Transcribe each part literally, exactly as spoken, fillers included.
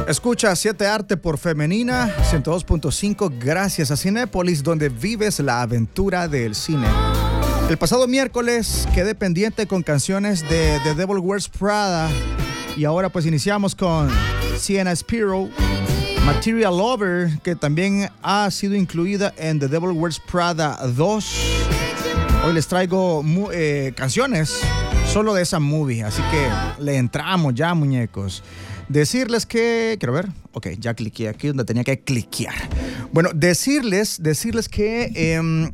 Escucha siete Arte por Femenina ciento dos punto cinco gracias a Cinépolis, donde vives la aventura del cine. El pasado miércoles quedé pendiente con canciones de The Devil Wears Prada y ahora pues iniciamos con Sienna Spiro, Material Lover, que también ha sido incluida en The Devil Wears Prada dos. Hoy les traigo eh, canciones solo de esa movie, así que le entramos ya, muñecos. Decirles que... Quiero ver. Ok, ya cliqué aquí donde tenía que cliquear. Bueno, decirles, decirles que eh,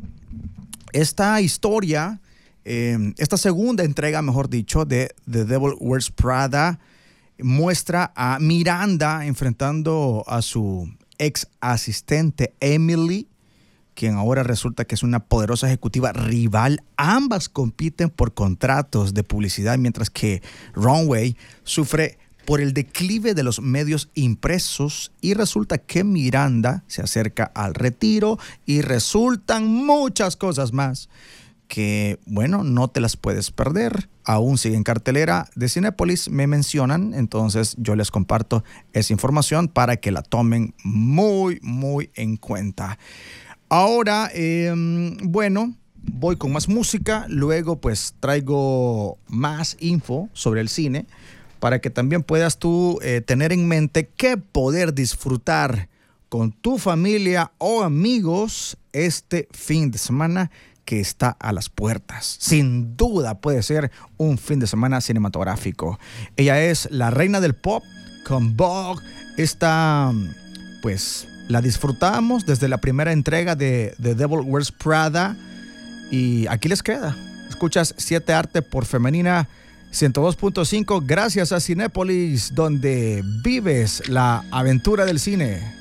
esta historia, eh, esta segunda entrega, mejor dicho, de The Devil Wears Prada, muestra a Miranda enfrentando a su ex asistente Emily, quien ahora resulta que es una poderosa ejecutiva rival. Ambas compiten por contratos de publicidad, mientras que Runway sufre por el declive de los medios impresos, y resulta que Miranda se acerca al retiro y resultan muchas cosas más que, bueno, no te las puedes perder. Aún sigue en cartelera de Cinépolis, me mencionan, entonces yo les comparto esa información para que la tomen muy, muy en cuenta. Ahora, eh, bueno, voy con más música, luego pues traigo más info sobre el cine, para que también puedas tú eh, tener en mente qué poder disfrutar con tu familia o amigos este fin de semana que está a las puertas. Sin duda puede ser un fin de semana cinematográfico. Ella es la reina del pop con Vogue. Esta, pues, la disfrutamos desde la primera entrega de The Devil Wears Prada y aquí les queda. Escuchas siete Arte por Femenina ciento dos punto cinco gracias a Cinépolis, donde vives la aventura del cine.